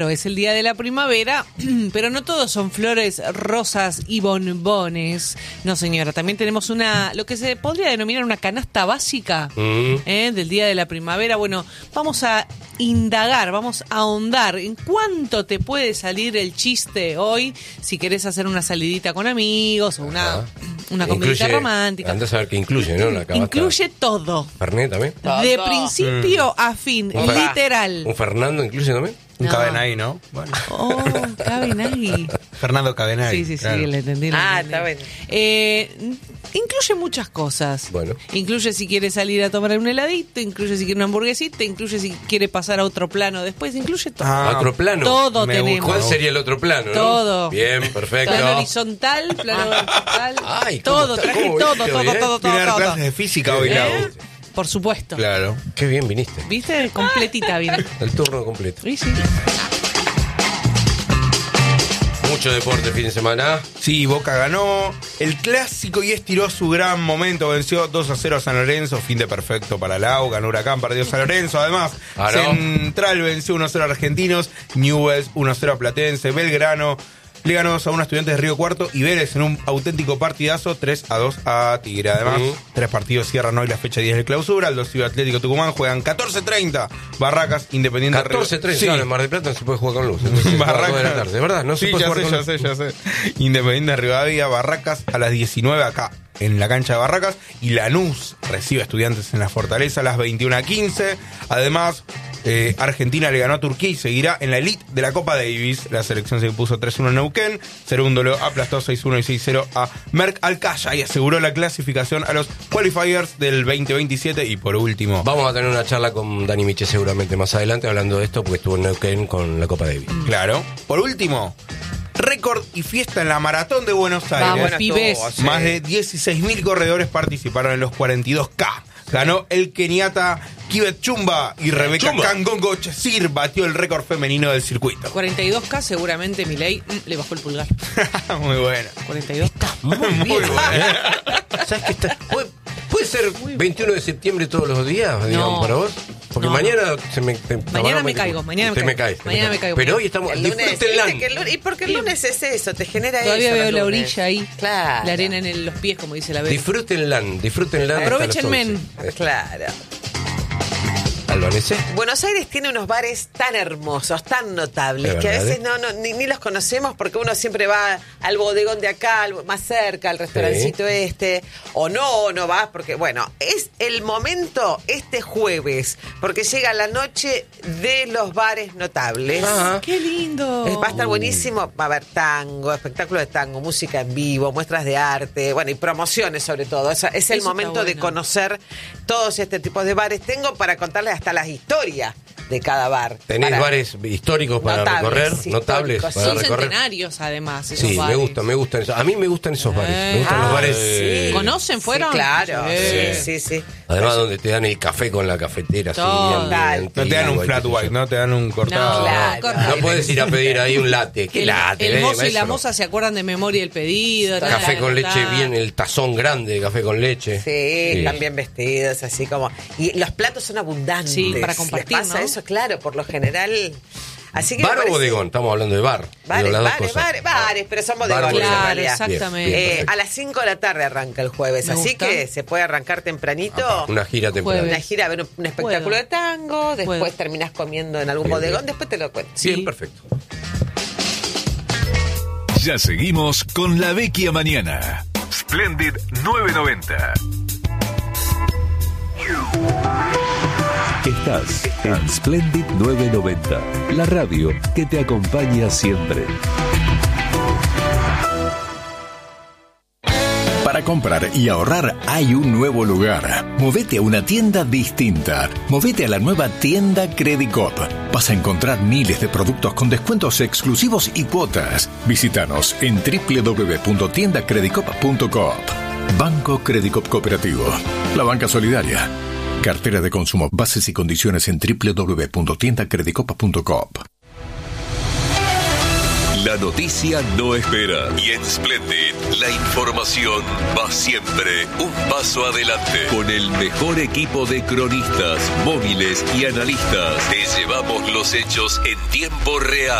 Es el día de la primavera, pero no todos son flores, rosas y bombones. No, señora, también tenemos lo que se podría denominar una canasta básica del día de la primavera. Bueno, vamos a indagar, vamos a ahondar en cuánto te puede salir el chiste hoy si querés hacer una salidita con amigos o una comidita romántica. Andás a ver qué incluye, ¿no? La incluye todo. ¿Fernet también? De principio a fin, literal. ¿Un Fernando incluye también? Un Cabenagui, ¿no? Bueno. Oh, Cabenagui. Fernando Cabenagui. Sí, claro. le entendí. Está bien. Incluye muchas cosas. Bueno. Incluye si quiere salir a tomar un heladito, incluye si quiere una hamburguesita, incluye si quiere pasar a otro plano después, incluye todo. ¿Otro plano? Todo tenemos. ¿Cuál sería el otro plano? ¿no? Todo. Bien, perfecto. Plano horizontal, plano vertical. Ay, todo, traje todo. Tiene que dar clases de física hoy, Lau. Por supuesto. Claro. Qué bien viniste. ¿Viste? Completita bien. El turno completo. Sí. Mucho deporte fin de semana. Sí, Boca ganó el clásico y estiró su gran momento. Venció 2-0 a San Lorenzo. Fin de perfecto para Lau. Ganó Huracán, perdió San Lorenzo. Además, Central venció 1-0 a Argentinos. Newell's 1-0 a Platense. Belgrano le ganó 2-1 a Estudiantes de Río Cuarto. Y Vélez en un auténtico partidazo 3-2 a Tigre. Además, 3 partidos cierran hoy la fecha 10 de clausura. El Ciudad Atlético Tucumán juegan 14:30. Barracas, Independiente 14:30. Sí. En Mar del Plata no se puede jugar con luz. Entonces, Barracas de la tarde, ¿verdad? No se puede jugar con luz. Ya sé. Independiente de Rivadavia, Barracas a las 19 acá en la cancha de Barracas. Y Lanús recibe a Estudiantes en la Fortaleza a las 21:15. Además, Argentina le ganó a Turquía y seguirá en la elite de la Copa Davis. La selección se impuso 3-1 en Neuquén. Segundo lo aplastó 6-1 y 6-0 a Merck Alcaya y aseguró la clasificación a los qualifiers del 2027. Y por último, vamos a tener una charla con Dani Miche seguramente más adelante hablando de esto porque estuvo en Neuquén con la Copa Davis. Claro. Por último, récord y fiesta en la Maratón de Buenos Aires. Vamos, pibes. Más de 16.000 corredores participaron en los 42K. Ganó el keniata Kibet Chumba y Rebeca Kangongo Chesir batió el récord femenino del circuito. 42K seguramente Milei le bajó el pulgar. Muy buena. 42K. Muy buena. ¿Sabes qué está? ¿Puede ser 21 de septiembre todos los días, digamos, para vos? Porque mañana mañana me caigo. Mañana me caigo. Pero hoy estamos. El lunes. Y porque el lunes es eso, te genera Todavía eso. Todavía veo la orilla ahí. Claro. La arena en los pies, como dice la Bebe. Disfrútenla. Aprovechenme. Claro. Albanese. Buenos Aires tiene unos bares tan hermosos, tan notables, que a veces ni los conocemos porque uno siempre va al bodegón de acá, más cerca, al restaurancito o no vas porque, bueno, es el momento este jueves, porque llega la noche de los bares notables. ¡Qué lindo! Va a estar buenísimo, va a haber tango, espectáculos de tango, música en vivo, muestras de arte, bueno, y promociones sobre todo. Es el momento de conocer todos este tipo de bares. Tengo para contarles hasta las historias de cada bar. ¿Tenés bares históricos para recorrer? Notables para Son recorrer. centenarios, además. Sí, bares. me gustan eso. A mí me gustan esos bares. Me gustan los bares. Sí. ¿Conocen? ¿Fueron? Sí, claro. Sí. Además, donde te dan el café con la cafetera. Todo. Así, no te dan un flat white, no te dan un cortado. Claro. No puedes ir a pedir ahí un latte. ¿Qué latte? El mozo y la moza se acuerdan de memoria del pedido. Café con leche, bien, el tazón grande de café con leche. Sí, están bien vestidos, así como. Y los platos son abundantes. Sí, para compartir. ¿Les pasa eso? Claro, por lo general. Así que ¿Bar o bodegón? Estamos hablando de bar. Bares, pero son bodegones en realidad. Exactamente. Bien, a las 5 de la tarde arranca el jueves, así que se puede arrancar tempranito. Una gira temprana. Una gira, a ver un espectáculo de tango, después terminás comiendo en algún bodegón, después te lo cuento. Bien, perfecto. Ya seguimos con La Vecchia Mañana. Splendid 990. Estás en Splendid 990, la radio que te acompaña siempre. Para comprar y ahorrar hay un nuevo lugar. Movete a una tienda distinta. Movete a la nueva tienda Credicop. Vas a encontrar miles de productos con descuentos exclusivos y cuotas. Visítanos en www.tiendacredicop.coop. Banco Credicop Cooperativo. La banca solidaria. Cartera de consumo. Bases y condiciones en www.tiendacredicop.coop. La noticia no espera. Y en Splendid, la información va siempre un paso adelante. Con el mejor equipo de cronistas, móviles y analistas, te llevamos los hechos en tiempo real.